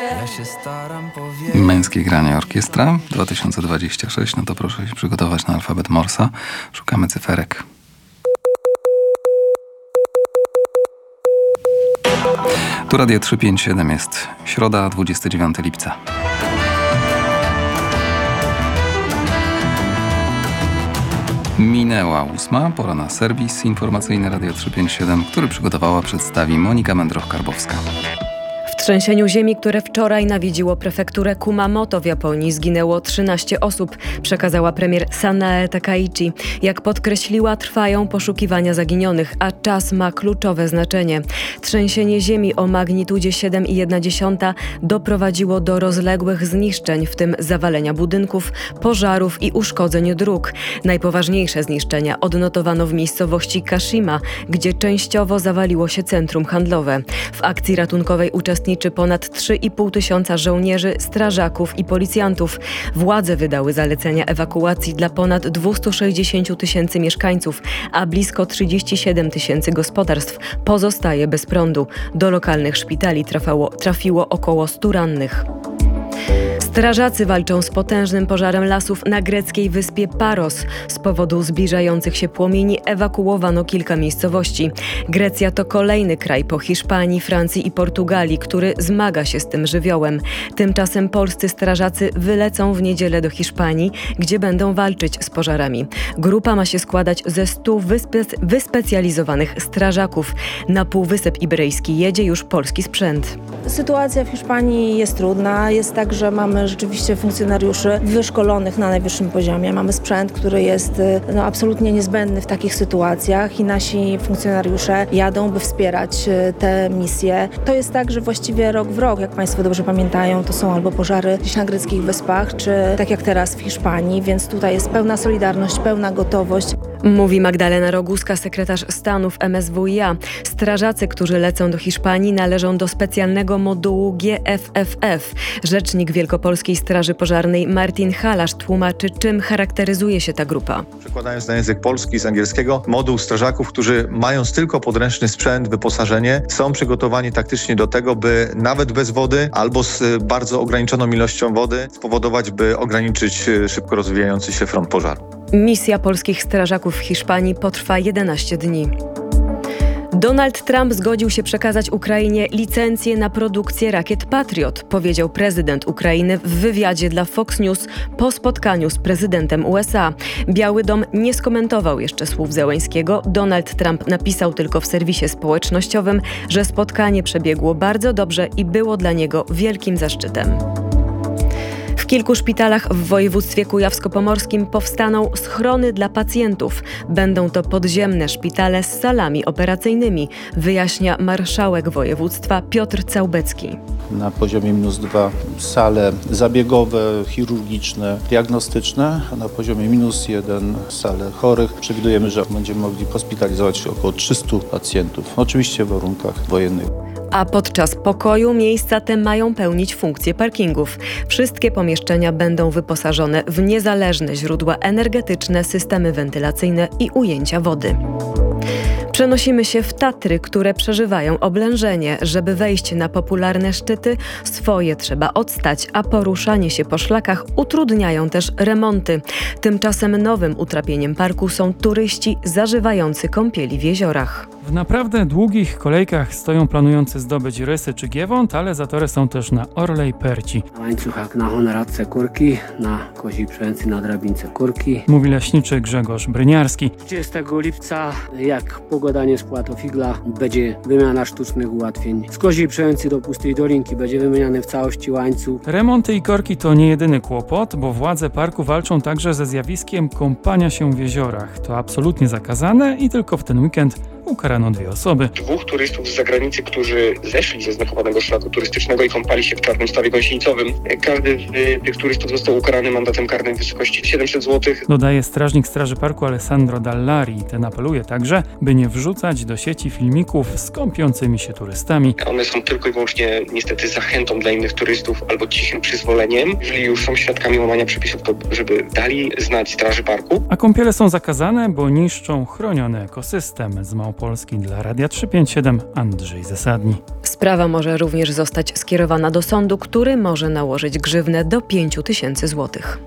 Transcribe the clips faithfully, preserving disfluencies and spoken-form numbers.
Męskie granie orkiestra dwa tysiące dwadzieścia sześć. No to proszę się przygotować na alfabet Morsa. Szukamy cyferek. Tu Radio trzysta pięćdziesiąt siedem, jest środa, dwudziestego dziewiątego lipca. Minęła ósma, pora na serwis informacyjny Radio trzysta pięćdziesiąt siedem, który przygotowała, przedstawi Monika Mędroch-Karbowska. W trzęsieniu ziemi, które wczoraj nawiedziło prefekturę Kumamoto w Japonii, zginęło trzynaście osób, przekazała premier Sanae Takaichi. Jak podkreśliła, trwają poszukiwania zaginionych, a czas ma kluczowe znaczenie. Trzęsienie ziemi o magnitudzie siedem przecinek jeden doprowadziło do rozległych zniszczeń, w tym zawalenia budynków, pożarów i uszkodzeń dróg. Najpoważniejsze zniszczenia odnotowano w miejscowości Kashima, gdzie częściowo zawaliło się centrum handlowe. W akcji ratunkowej uczestniczy ponad trzy i pół tysiąca żołnierzy, strażaków i policjantów. Władze wydały zalecenia ewakuacji dla ponad dwieście sześćdziesiąt tysięcy mieszkańców, a blisko trzydzieści siedem tysięcy gospodarstw pozostaje bez prądu. Do lokalnych szpitali trafiło, trafiło około stu rannych. Strażacy walczą z potężnym pożarem lasów na greckiej wyspie Paros. Z powodu zbliżających się płomieni ewakuowano kilka miejscowości. Grecja to kolejny kraj po Hiszpanii, Francji i Portugalii, który zmaga się z tym żywiołem. Tymczasem polscy strażacy wylecą w niedzielę do Hiszpanii, gdzie będą walczyć z pożarami. Grupa ma się składać ze stu wyspe- wyspecjalizowanych strażaków. Na Półwysep Iberyjski jedzie już polski sprzęt. Sytuacja w Hiszpanii jest trudna. Jest tak, że mamy rzeczywiście funkcjonariuszy wyszkolonych na najwyższym poziomie. Mamy sprzęt, który jest no, absolutnie niezbędny w takich sytuacjach i nasi funkcjonariusze jadą, by wspierać te misje. To jest tak, że właściwie rok w rok, jak Państwo dobrze pamiętają, to są albo pożary gdzieś na greckich wyspach, czy tak jak teraz w Hiszpanii, więc tutaj jest pełna solidarność, pełna gotowość. Mówi Magdalena Roguska, sekretarz stanu w M S W i A. Strażacy, którzy lecą do Hiszpanii, należą do specjalnego modułu G F F F. Rzecznik Wielkopolskiej Straży Pożarnej Martin Halasz tłumaczy, czym charakteryzuje się ta grupa. Przekładając na język polski z angielskiego, moduł strażaków, którzy mając tylko podręczny sprzęt, wyposażenie, są przygotowani taktycznie do tego, by nawet bez wody albo z bardzo ograniczoną ilością wody spowodować, by ograniczyć szybko rozwijający się front pożaru. Misja polskich strażaków w Hiszpanii potrwa jedenaście dni. Donald Trump zgodził się przekazać Ukrainie licencję na produkcję rakiet Patriot, powiedział prezydent Ukrainy w wywiadzie dla Fox News po spotkaniu z prezydentem U S A. Biały Dom nie skomentował jeszcze słów Zełenskiego. Donald Trump napisał tylko w serwisie społecznościowym, że spotkanie przebiegło bardzo dobrze i było dla niego wielkim zaszczytem. W kilku szpitalach w województwie kujawsko-pomorskim powstaną schrony dla pacjentów. Będą to podziemne szpitale z salami operacyjnymi, wyjaśnia marszałek województwa Piotr Całbecki. Na poziomie minus dwa sale zabiegowe, chirurgiczne, diagnostyczne, a na poziomie minus jeden sale chorych. Przewidujemy, że będziemy mogli hospitalizować około trzystu pacjentów, oczywiście w warunkach wojennych. A podczas pokoju miejsca te mają pełnić funkcję parkingów. Wszystkie pomieszczenia będą wyposażone w niezależne źródła energetyczne, systemy wentylacyjne i ujęcia wody. Przenosimy się w Tatry, które przeżywają oblężenie. Żeby wejść na popularne szczyty, swoje trzeba odstać, a poruszanie się po szlakach utrudniają też remonty. Tymczasem nowym utrapieniem parku są turyści zażywający kąpieli w jeziorach. W naprawdę długich kolejkach stoją planujący zdobyć Rysy czy Giewont, ale zatory są też na Orlej Perci. Na łańcuchach na Honoradce Kurki, na Koziej Przełęcy na Drabince Kurki. Mówi leśniczy Grzegorz Bryniarski. trzydziestego lipca, jak pogoda nie spła, to figla, będzie wymiana sztucznych ułatwień. Z Koziej Przełęcy do Pustej Dolinki będzie wymieniany w całości łańcuch. Remonty i korki to nie jedyny kłopot, bo władze parku walczą także ze zjawiskiem kąpania się w jeziorach. To absolutnie zakazane i tylko w ten weekend ukarano dwie osoby. Dwóch turystów z zagranicy, którzy zeszli ze znakowanego szlaku turystycznego i kąpali się w czarnym stawie gąsienicowym. Każdy z tych turystów został ukarany mandatem karnym w wysokości siedemset złotych. Dodaje strażnik Straży Parku Alessandro Dallari. Ten apeluje także, by nie wrzucać do sieci filmików z kąpiącymi się turystami. One są tylko i wyłącznie niestety zachętą dla innych turystów albo cichym przyzwoleniem. Jeżeli już są świadkami łamania przepisów, to żeby dali znać Straży Parku. A kąpiele są zakazane, bo niszczą chroniony ekosystem. Z Małopolski dla Radia trzysta pięćdziesiąt siedem Andrzej Zasadni. Sprawa może również zostać skierowana do sądu, który może nałożyć grzywnę do pięć tysięcy złotych.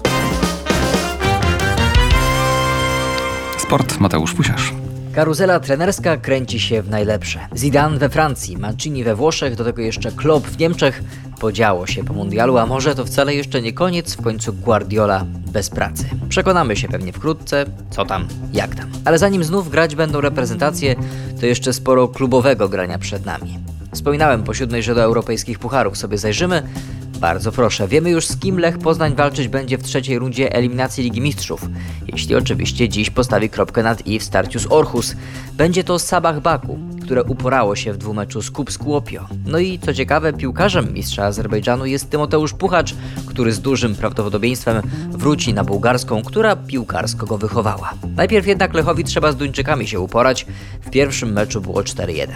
Sport, Mateusz Pusiarz. Karuzela trenerska kręci się w najlepsze. Zidane we Francji, Mancini we Włoszech, do tego jeszcze Klopp w Niemczech. Podziało się po mundialu, a może to wcale jeszcze nie koniec, w końcu Guardiola bez pracy. Przekonamy się pewnie wkrótce, co tam, jak tam. Ale zanim znów grać będą reprezentacje, to jeszcze sporo klubowego grania przed nami. Wspominałem po siódmej, że do europejskich pucharów sobie zajrzymy. Bardzo proszę, wiemy już, z kim Lech Poznań walczyć będzie w trzeciej rundzie eliminacji Ligi Mistrzów. Jeśli oczywiście dziś postawi kropkę nad i w starciu z Orhus. Będzie to Sabah Baku, które uporało się w dwumeczu z Kup Skłopio. No i co ciekawe, piłkarzem mistrza Azerbejdżanu jest Tymoteusz Puchacz, który z dużym prawdopodobieństwem wróci na bułgarską, która piłkarsko go wychowała. Najpierw jednak Lechowi trzeba z Duńczykami się uporać. W pierwszym meczu było cztery jeden.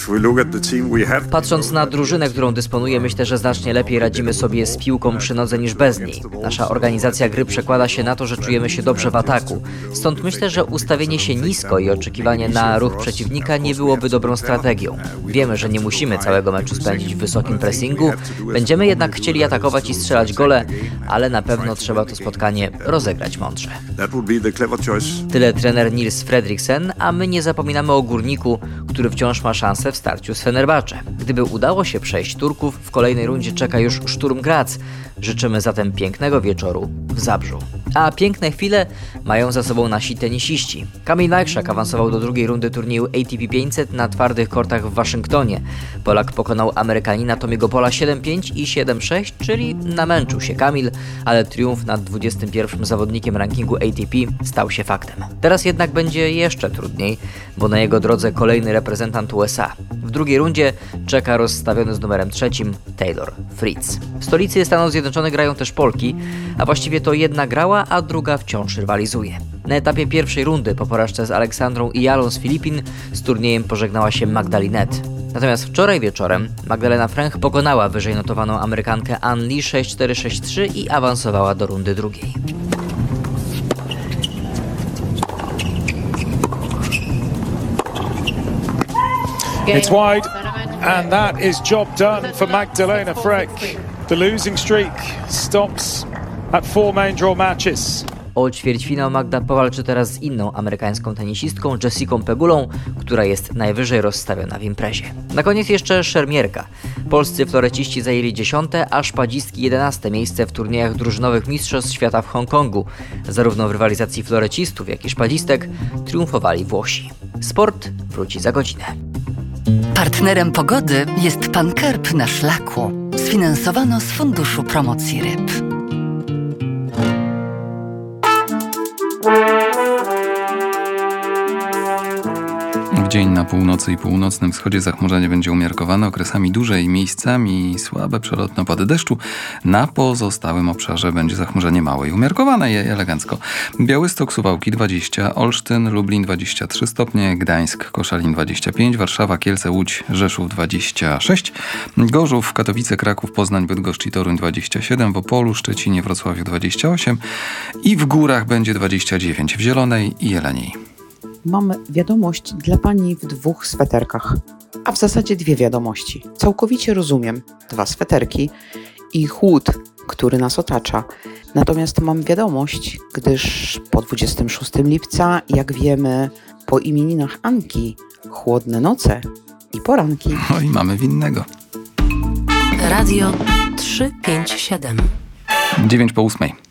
Patrząc na drużynę, którą dysponuję, myślę, że znacznie lepiej radzimy sobie z piłką przy nodze niż bez niej. Nasza organizacja gry przekłada się na to, że czujemy się dobrze w ataku. Stąd myślę, że ustawienie się nisko i oczekiwanie na ruch przeciwnika nie byłoby dobrą strategią. Wiemy, że nie musimy całego meczu spędzić w wysokim pressingu, będziemy jednak chcieli atakować i strzelać gole, ale na pewno trzeba to spotkanie rozegrać mądrze. Tyle trener Nils Fredriksen, a my nie zapominamy o Górniku, który wciąż ma szansę w starciu z Fenerbahce. Gdyby udało się przejść Turków, w kolejnej rundzie czeka już Sturm Graz. Życzymy zatem pięknego wieczoru w Zabrzu. A piękne chwile mają za sobą nasi tenisiści. Kamil Majchrzak awansował do drugiej rundy turnieju A T P pięćset na twardych kortach w Waszyngtonie. Polak pokonał Amerykanina Tomiego Pola siedem pięć i siedem sześć, czyli namęczył się Kamil, ale triumf nad dwudziestym pierwszym zawodnikiem rankingu A T P stał się faktem. Teraz jednak będzie jeszcze trudniej, bo na jego drodze kolejny reprezentant U S A. W drugiej rundzie czeka rozstawiony z numerem trzecim Taylor Fritz. W stolicy Stanów Zjednoczonych grają też Polki, a właściwie to jedna grała, a druga wciąż rywalizuje. Na etapie pierwszej rundy po porażce z Aleksandrą Ijalą z Filipin z turniejem pożegnała się Magdalinet. Natomiast wczoraj wieczorem Magdalena Fręch pokonała wyżej notowaną Amerykankę Ann Lee sześć cztery sześć trzy i awansowała do rundy drugiej. It's wide, and that is job done for Magdalena Fręch. The losing streak stops at four main draw matches. O ćwierćfinał Magda powalczy teraz z inną amerykańską tenisistką Jessicą Pegulą, która jest najwyżej rozstawiona w imprezie. Na koniec jeszcze szermierka. Polscy floreciści zajęli dziesiąte, a szpadzistki jedenaste miejsce w turniejach drużynowych Mistrzostw Świata w Hongkongu. Zarówno w rywalizacji florecistów, jak i szpadzistek triumfowali Włosi. Sport wróci za godzinę. Partnerem pogody jest Pan Kerb na Szlaku. Sfinansowano z Funduszu Promocji Ryb. W dzień na północy i północnym wschodzie zachmurzenie będzie umiarkowane, okresami duże i miejscami słabe przelotne opady deszczu. Na pozostałym obszarze będzie zachmurzenie małe i umiarkowane i elegancko. Białystok, Suwałki dwadzieścia, Olsztyn, Lublin dwadzieścia trzy stopnie, Gdańsk, Koszalin dwadzieścia pięć, Warszawa, Kielce, Łódź, Rzeszów dwadzieścia sześć, Gorzów, Katowice, Kraków, Poznań, Bydgoszcz i Toruń dwadzieścia siedem, w Opolu, Szczecinie, Wrocławiu dwadzieścia osiem i w górach będzie dwadzieścia dziewięć, w Zielonej i Jeleniej. Mam wiadomość dla pani w dwóch sweterkach, a w zasadzie dwie wiadomości. Całkowicie rozumiem dwa sweterki i chłód, który nas otacza. Natomiast mam wiadomość, gdyż po dwudziestego szóstego lipca, jak wiemy, po imieninach Anki, chłodne noce i poranki. No i mamy winnego. Radio trzysta pięćdziesiąt siedem. dziewięć po ósmej.